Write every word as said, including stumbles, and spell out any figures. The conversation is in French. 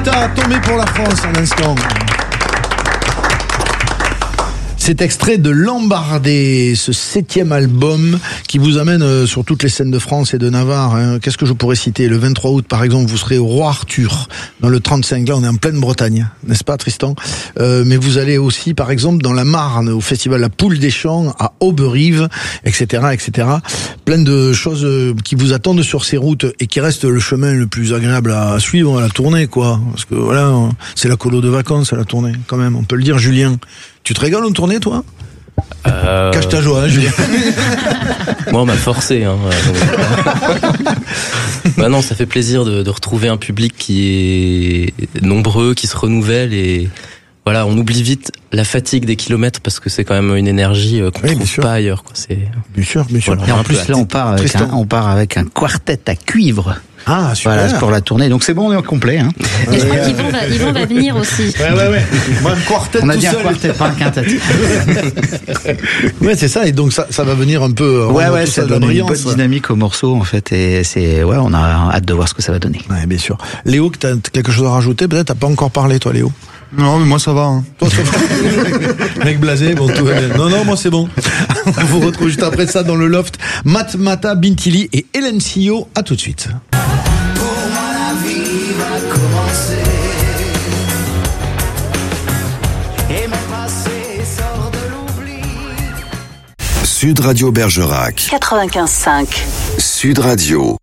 Mata, tombé pour la France à l'instant. C'est extrait de Lambardé, ce septième album qui vous amène sur toutes les scènes de France et de Navarre. Hein. Qu'est-ce que je pourrais citer ? Le vingt-trois août, par exemple, vous serez au Roi Arthur, dans le trente-cinq. Là, on est en pleine Bretagne, n'est-ce pas, Tristan ? euh, Mais vous allez aussi, par exemple, dans la Marne, au festival La Poule des Champs, à Auberive, et cetera, et cetera. Plein de choses qui vous attendent sur ces routes et qui restent le chemin le plus agréable à suivre à la tournée, quoi. Parce que voilà, c'est la colo de vacances à la tournée, quand même. On peut le dire, Julien. Tu te régales en tournée, toi ? euh... Cache ta joie, hein, Julien. Moi, on m'a forcé. Hein. Bah non, ça fait plaisir de, de retrouver un public qui est nombreux, qui se renouvelle et voilà, on oublie vite la fatigue des kilomètres parce que c'est quand même une énergie qu'on oui, trouve sûr. pas ailleurs. Quoi. C'est... Bien sûr, bien sûr. Voilà, et en plus, là, on part, avec un, on part avec un quartet à cuivre. Ah, super. Voilà, pour la tournée. Donc c'est bon, on est au complet. Hein. Et je crois qu'Yvon va, Yvon va venir aussi. Ouais, ouais, ouais. Moi, un quartet on a tout dit seul. un quartet, pas un quintet. Ouais, c'est ça. Et donc ça, ça va venir un peu. Ouais, ouais, ça donne une bonne ouais. dynamique au morceau, en fait. Et c'est, ouais, on a hâte de voir ce que ça va donner. Ouais, bien sûr. Léo, que t'as quelque chose à rajouter ? Peut-être t'as pas encore parlé, toi, Léo. Non, mais moi ça va. Hein. Toi, ça va. Mec blasé, bon, tout va bien. Non, non, moi c'est bon. On vous retrouve juste après ça dans le loft. Mat Mata, Bintili et Hélène Sillot. À tout de suite. Sud Radio Bergerac. quatre-vingt-quinze cinq. Sud Radio.